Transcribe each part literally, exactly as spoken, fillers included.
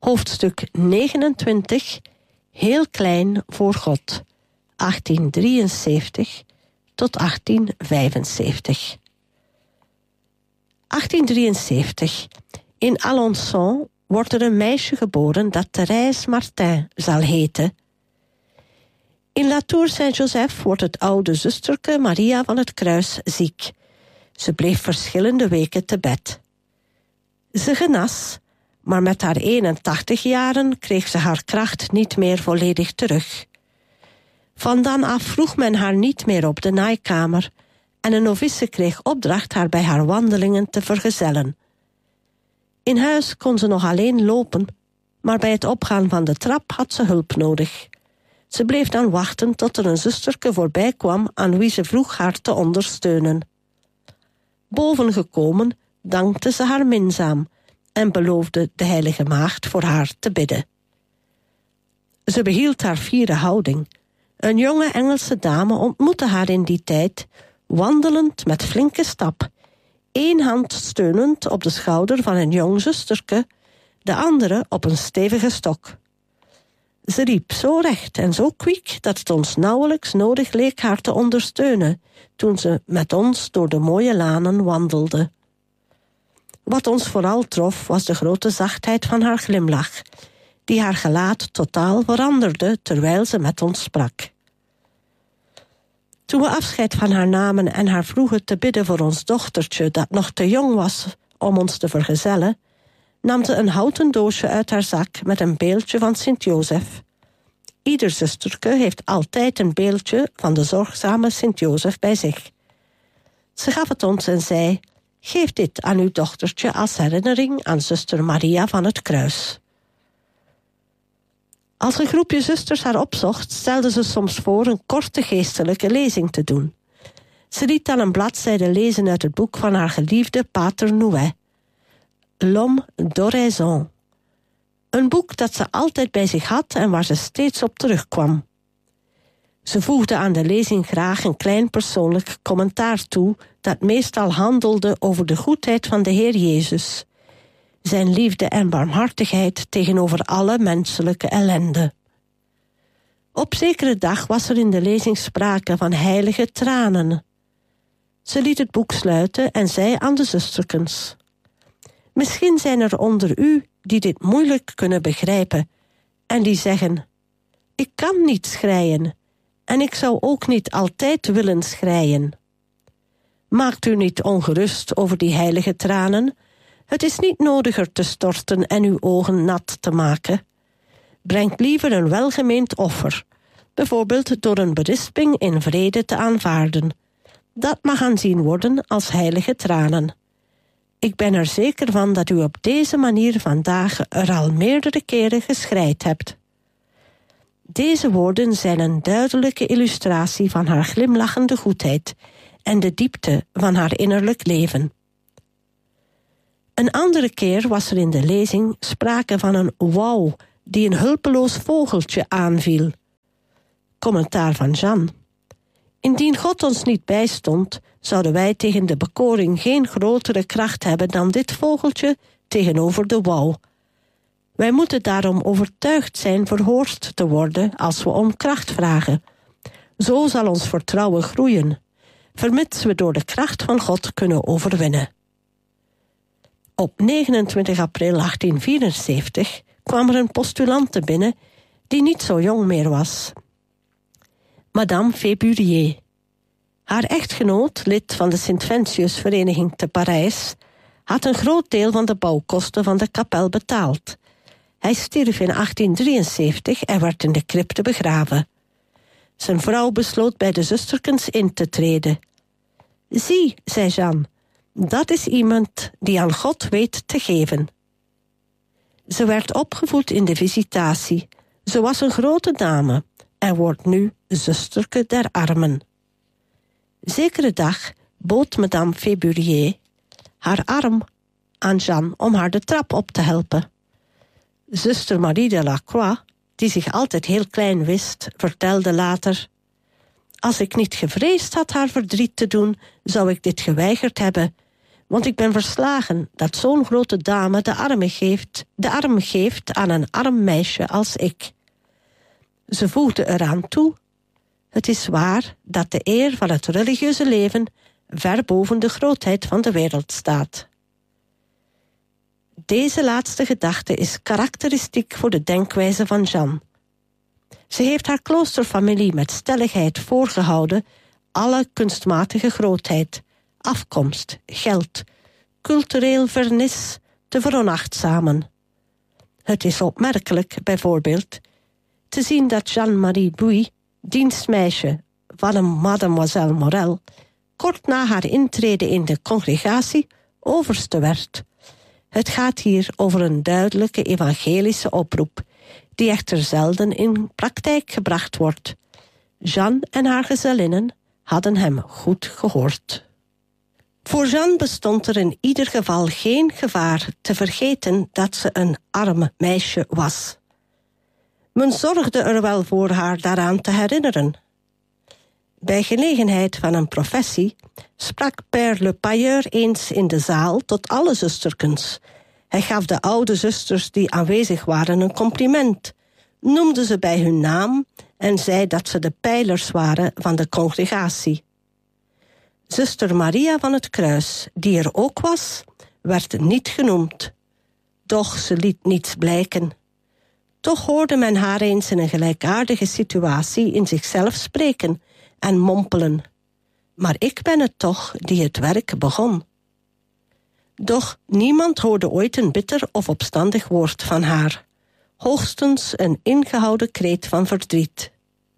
Hoofdstuk negenentwintig, Heel klein voor God, achttien drieënzeventig tot achttien vijfenzeventig. achttien drieënzeventig. In Alençon wordt er een meisje geboren dat Thérèse Martin zal heten. In La Tour Saint-Joseph wordt het oude zusterke Maria van het Kruis ziek. Ze bleef verschillende weken te bed. Ze genas, maar met haar eenentachtig jaren kreeg ze haar kracht niet meer volledig terug. Van dan af vroeg men haar niet meer op de naaikamer en een novice kreeg opdracht haar bij haar wandelingen te vergezellen. In huis kon ze nog alleen lopen, maar bij het opgaan van de trap had ze hulp nodig. Ze bleef dan wachten tot er een zusterke voorbij kwam aan wie ze vroeg haar te ondersteunen. Boven gekomen dankte ze haar minzaam en beloofde de heilige maagd voor haar te bidden. Ze behield haar fiere houding. Een jonge Engelse dame ontmoette haar in die tijd, wandelend met flinke stap, één hand steunend op de schouder van een jong zusterke, de andere op een stevige stok. Ze liep zo recht en zo kwiek dat het ons nauwelijks nodig leek haar te ondersteunen toen ze met ons door de mooie lanen wandelde. Wat ons vooral trof was de grote zachtheid van haar glimlach, die haar gelaat totaal veranderde terwijl ze met ons sprak. Toen we afscheid van haar namen en haar vroegen te bidden voor ons dochtertje dat nog te jong was om ons te vergezellen, nam ze een houten doosje uit haar zak met een beeldje van Sint-Jozef. Ieder zusterke heeft altijd een beeldje van de zorgzame Sint-Jozef bij zich. Ze gaf het ons en zei: geef dit aan uw dochtertje als herinnering aan zuster Maria van het Kruis. Als een groepje zusters haar opzocht, stelde ze soms voor een korte geestelijke lezing te doen. Ze liet dan een bladzijde lezen uit het boek van haar geliefde pater Nouet, L'Homme d'Oraison. Een boek dat ze altijd bij zich had en waar ze steeds op terugkwam. Ze voegde aan de lezing graag een klein persoonlijk commentaar toe dat meestal handelde over de goedheid van de Heer Jezus, zijn liefde en barmhartigheid tegenover alle menselijke ellende. Op zekere dag was er in de lezing sprake van heilige tranen. Ze liet het boek sluiten en zei aan de zusterkens: misschien zijn er onder u die dit moeilijk kunnen begrijpen en die zeggen: ik kan niet schreien en ik zou ook niet altijd willen schreien. Maakt u niet ongerust over die heilige tranen. Het is niet nodiger te storten en uw ogen nat te maken. Breng liever een welgemeend offer, bijvoorbeeld door een berisping in vrede te aanvaarden. Dat mag aanzien worden als heilige tranen. Ik ben er zeker van dat u op deze manier vandaag er al meerdere keren geschreid hebt. Deze woorden zijn een duidelijke illustratie van haar glimlachende goedheid en de diepte van haar innerlijk leven. Een andere keer was er in de lezing sprake van een wauw die een hulpeloos vogeltje aanviel. Commentaar van Jean. Indien God ons niet bijstond, zouden wij tegen de bekoring geen grotere kracht hebben dan dit vogeltje tegenover de wauw. Wij moeten daarom overtuigd zijn verhoord te worden als we om kracht vragen. Zo zal ons vertrouwen groeien, vermits we door de kracht van God kunnen overwinnen. Op negenentwintig april achttien vierenzeventig kwam er een postulante binnen die niet zo jong meer was. Madame Féburier. Haar echtgenoot, lid van de Sint-Ventius-vereniging te Parijs, had een groot deel van de bouwkosten van de kapel betaald. Hij stierf in achttien drieënzeventig en werd in de crypte begraven. Zijn vrouw besloot bij de zusterkens in te treden. Zie, zei Jeanne, dat is iemand die aan God weet te geven. Ze werd opgevoed in de visitatie. Ze was een grote dame en wordt nu zusterke der armen. Zekere dag bood madame Féburier haar arm aan Jeanne om haar de trap op te helpen. Zuster Marie de la Croix, die zich altijd heel klein wist, vertelde later: als ik niet gevreesd had haar verdriet te doen, zou ik dit geweigerd hebben. Want ik ben verslagen dat zo'n grote dame de arm geeft, de arm geeft aan een arm meisje als ik. Ze voegde eraan toe: het is waar dat de eer van het religieuze leven ver boven de grootheid van de wereld staat. Deze laatste gedachte is karakteristiek voor de denkwijze van Jeanne. Ze heeft haar kloosterfamilie met stelligheid voorgehouden alle kunstmatige grootheid, afkomst, geld, cultureel vernis te veronachtzamen. Het is opmerkelijk, bijvoorbeeld, te zien dat Jeanne-Marie Bouy, dienstmeisje van een mademoiselle Morel, kort na haar intrede in de congregatie overste werd. Het gaat hier over een duidelijke evangelische oproep, die echter zelden in praktijk gebracht wordt. Jeanne en haar gezellinnen hadden hem goed gehoord. Voor Jeanne bestond er in ieder geval geen gevaar te vergeten dat ze een arm meisje was. Men zorgde er wel voor haar daaraan te herinneren. Bij gelegenheid van een professie sprak Père Le Payeur eens in de zaal tot alle zusterkens. Hij gaf de oude zusters die aanwezig waren een compliment, noemde ze bij hun naam en zei dat ze de pijlers waren van de congregatie. Zuster Maria van het Kruis, die er ook was, werd niet genoemd. Doch ze liet niets blijken. Toch hoorde men haar eens in een gelijkaardige situatie in zichzelf spreken en mompelen: maar ik ben het toch die het werk begon. Doch niemand hoorde ooit een bitter of opstandig woord van haar, hoogstens een ingehouden kreet van verdriet.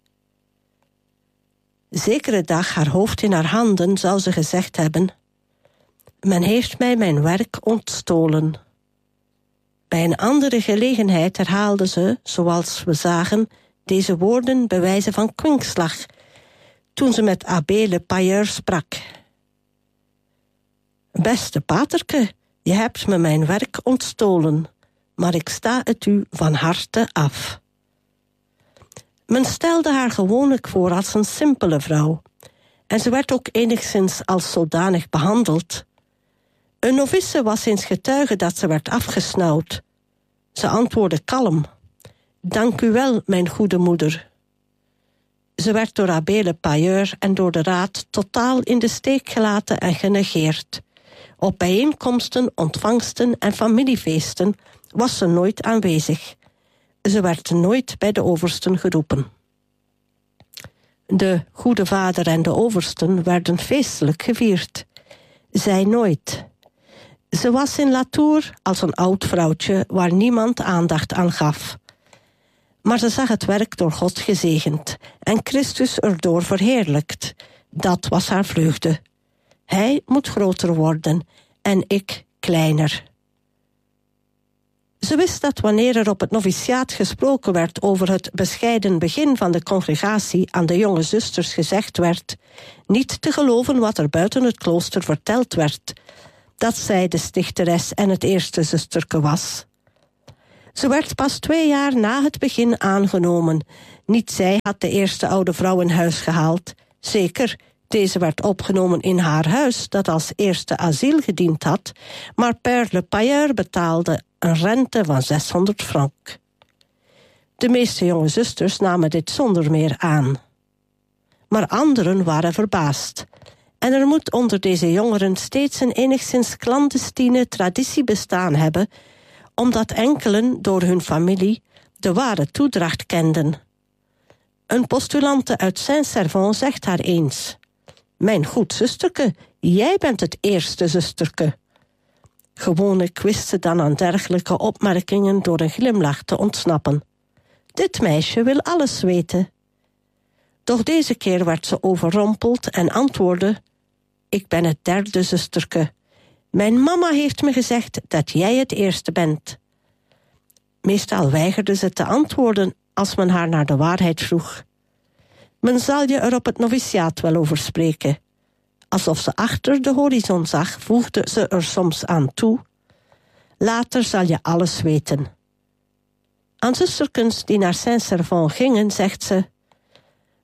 Zekere dag, haar hoofd in haar handen, zou ze gezegd hebben: men heeft mij mijn werk ontstolen. Bij een andere gelegenheid herhaalde ze, zoals we zagen, deze woorden bij wijze van kwinkslag, toen ze met abbé Le Payeur sprak. Beste paterke, je hebt me mijn werk ontstolen, maar ik sta het u van harte af. Men stelde haar gewoonlijk voor als een simpele vrouw, en ze werd ook enigszins als zodanig behandeld. Een novice was eens getuige dat ze werd afgesnauwd. Ze antwoordde kalm: dank u wel, mijn goede moeder. Ze werd door abbé Le Payeur en door de raad totaal in de steek gelaten en genegeerd. Op bijeenkomsten, ontvangsten en familiefeesten was ze nooit aanwezig. Ze werd nooit bij de oversten geroepen. De goede vader en de oversten werden feestelijk gevierd. Zij nooit. Ze was in Latour als een oud vrouwtje waar niemand aandacht aan gaf. Maar ze zag het werk door God gezegend en Christus erdoor verheerlijkt. Dat was haar vreugde. Hij moet groter worden en ik kleiner. Ze wist dat wanneer er op het noviciaat gesproken werd over het bescheiden begin van de congregatie aan de jonge zusters gezegd werd niet te geloven wat er buiten het klooster verteld werd, dat zij de stichteres en het eerste zusterke was. Ze werd pas twee jaar na het begin aangenomen. Niet zij had de eerste oude vrouw in huis gehaald. Zeker, deze werd opgenomen in haar huis, dat als eerste asiel gediend had, maar Père Le Payeur betaalde een rente van zeshonderd frank. De meeste jonge zusters namen dit zonder meer aan. Maar anderen waren verbaasd. En er moet onder deze jongeren steeds een enigszins clandestine traditie bestaan hebben, omdat enkelen door hun familie de ware toedracht kenden. Een postulante uit Saint-Servon zegt haar eens: mijn goed zusterke, jij bent het eerste zusterke. Gewoonlijk wist ze dan aan dergelijke opmerkingen door een glimlach te ontsnappen. Dit meisje wil alles weten. Doch deze keer werd ze overrompeld en antwoordde: ik ben het derde zusterke. Mijn mama heeft me gezegd dat jij het eerste bent. Meestal weigerde ze te antwoorden als men haar naar de waarheid vroeg. Men zal je er op het noviciaat wel over spreken. Alsof ze achter de horizon zag, voegde ze er soms aan toe: later zal je alles weten. Aan zusterkens die naar Saint-Servon gingen, zegt ze: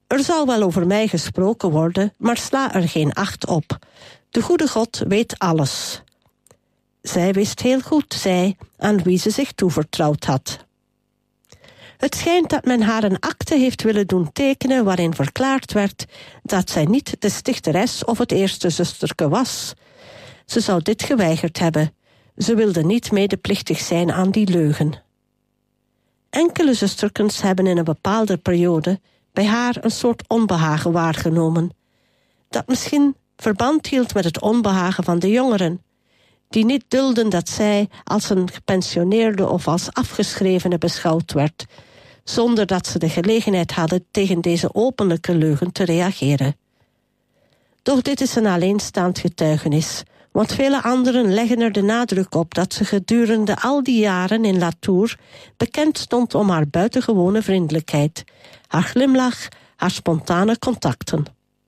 Er zal wel over mij gesproken worden, maar sla er geen acht op. De goede God weet alles. Zij wist heel goed, zij, aan wie ze zich toevertrouwd had. Het schijnt dat men haar een akte heeft willen doen tekenen waarin verklaard werd dat zij niet de stichteres of het eerste zusterke was. Ze zou dit geweigerd hebben. Ze wilde niet medeplichtig zijn aan die leugen. Enkele zusterkens hebben in een bepaalde periode bij haar een soort onbehagen waargenomen, dat misschien verband hield met het onbehagen van de jongeren, die niet dulden dat zij als een gepensioneerde of als afgeschrevene beschouwd werd, zonder dat ze de gelegenheid hadden tegen deze openlijke leugen te reageren. Doch dit is een alleenstaand getuigenis, want vele anderen leggen er de nadruk op dat ze gedurende al die jaren in La Tour bekend stond om haar buitengewone vriendelijkheid, haar glimlach, haar spontane contacten.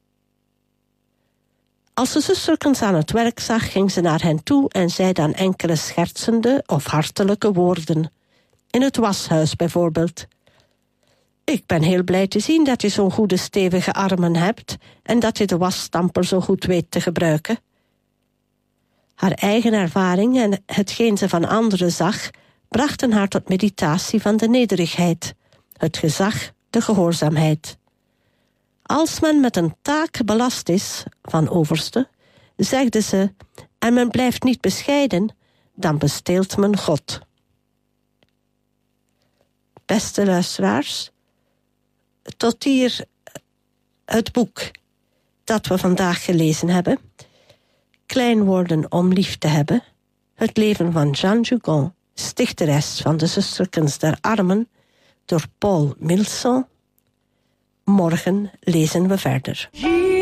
Als ze zusterkens aan het werk zag, ging ze naar hen toe en zei dan enkele schertsende of hartelijke woorden. In het washuis bijvoorbeeld. Ik ben heel blij te zien dat je zo'n goede stevige armen hebt en dat je de wasstamper zo goed weet te gebruiken. Haar eigen ervaring en hetgeen ze van anderen zag, brachten haar tot meditatie van de nederigheid, het gezag, de gehoorzaamheid. Als men met een taak belast is, van overste, zegde ze, en men blijft niet bescheiden, dan besteelt men God. Beste luisteraars, tot hier het boek dat we vandaag gelezen hebben. Klein worden om lief te hebben. Het leven van Jeanne Jugon, stichteres van de Zusterkens der Armen, door Paul Milson. Morgen lezen we verder.